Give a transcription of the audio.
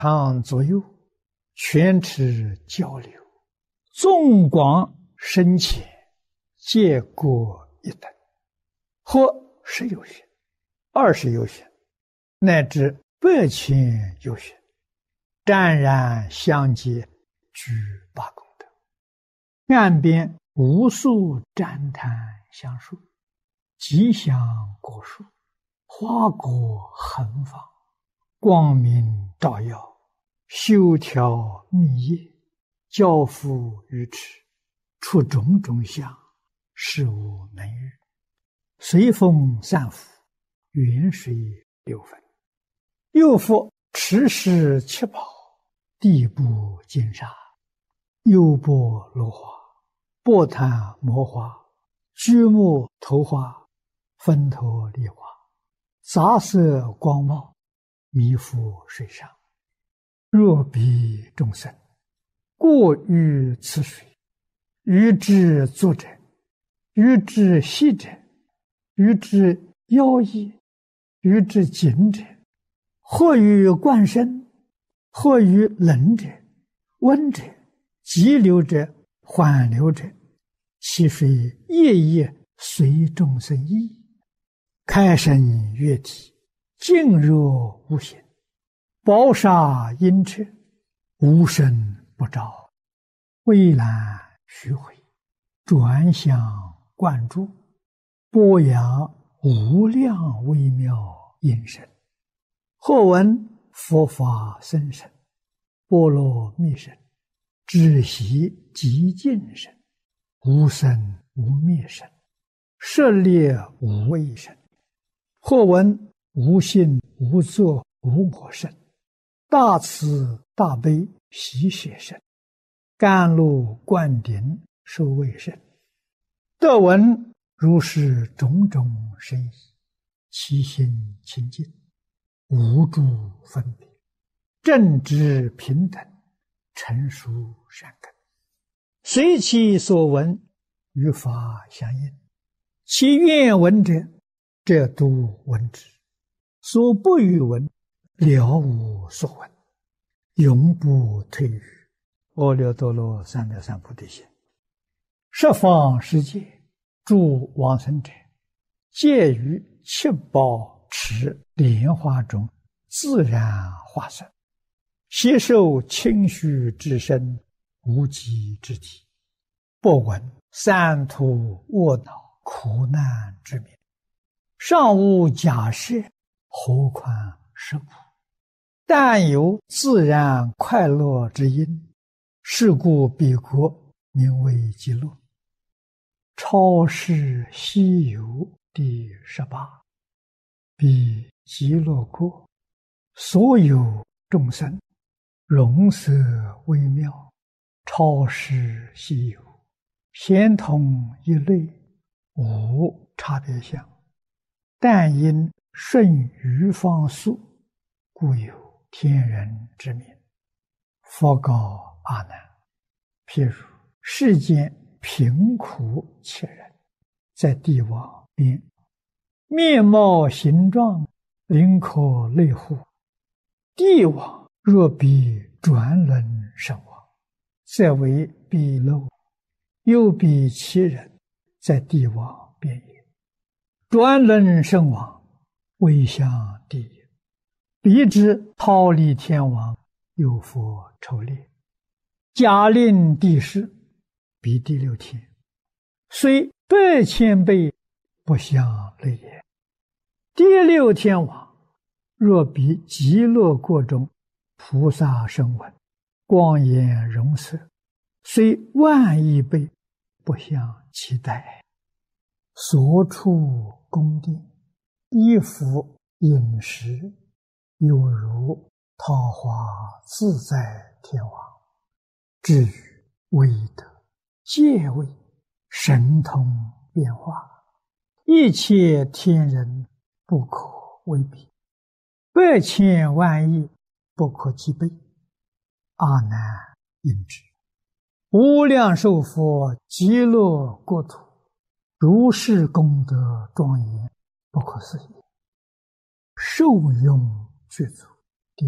旁左右，全持交流，纵广深浅，皆各一等，或10有寻，20有寻，乃至100千有寻，湛然相接，具8功德。岸边无数赞叹相述，吉祥果树，花果横放，光明照耀，修条密叶，交付于池，出种种相，事无能喻。随风散伏，远水流分。又复池石七宝，地部金沙，幽波罗花，波檀摩花，榉木头花，分头梨花，杂色光茂，弥覆水上。若彼众生过于此水，于之作者，于之息者，于之妖异，于之紧者，或于冠身，或于冷者，温者，急流者，缓流者，其水夜夜随众生意，开生悦体，静若无形，宝沙阴彻，无声不照，蔚蓝虚回，转向灌注，波扬无量微妙音声。或闻佛法僧声，波罗蜜声，止息极静声，无生无灭声，舍猎无畏声。或闻无性无作无我声，大慈大悲喜舍声，甘露灌顶受卫声。得闻如是种种声意，其心清净，无诸分别，正直平等，成熟善根，随其所闻，与法相应。其愿闻者，则度闻之；所不欲闻，了无所闻，永不退于阿耨多罗三藐三菩提心。十方世界诸往生者，皆于七宝池莲花中自然化身，悉受清虚之身，无极之体，不闻三途卧恼苦难之名，尚无假设，何况实苦？但有自然快乐之因，是故彼国名为极乐。超世西游第18。彼极乐国，所有众生，容色微妙，超世西游，咸同一类，无差别相。但因顺于方速，故有天人之名。佛告阿难：譬如世间贫苦切人，在地网边，面貌形状，灵可类乎？地网若比转轮身亡，则为彼漏；又比其人，在地网边也。转轮身亡，未向地也。彼之逃离天网，有佛抽猎，假令地势，彼第6天，虽100千倍，不相类也。第6天网，若比极乐国中菩萨声闻，光颜容色，虽10000亿倍，不相期待。所处宫殿，衣服饮食，有如桃花自在天王。至于威德、戒位、神通变化，一切天人不可为比，100千万亿不可计备。阿难应知，无量寿佛极乐国土，如是功德庄严，不可思议，受用具足。